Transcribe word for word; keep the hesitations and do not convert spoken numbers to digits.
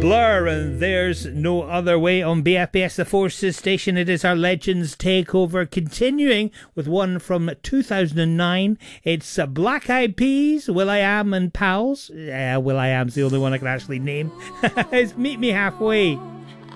Blur, and there's no other way on B F B S The Forces station. It is our Legends Takeover, continuing with one from two thousand nine. It's uh, Black Eyed Peas, will.i.am and Pals. Uh, will.i.am's the only one I can actually name. It's Meet Me Halfway.